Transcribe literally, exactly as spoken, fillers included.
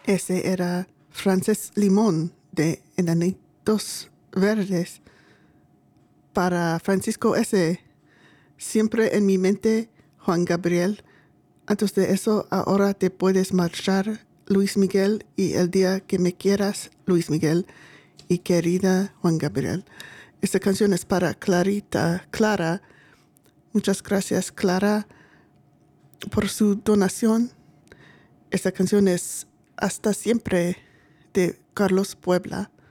Ese era Frances Limón de Enanitos Verdes. Para Francisco S., siempre en mi mente, Juan Gabriel. Antes de eso, ahora te puedes marchar, Luis Miguel, y el día que me quieras, Luis Miguel, y querida Juan Gabriel. Esta canción es para Clarita, Clara. Muchas gracias, Clara, por su donación. Esta canción es Hasta Siempre de Carlos Puebla.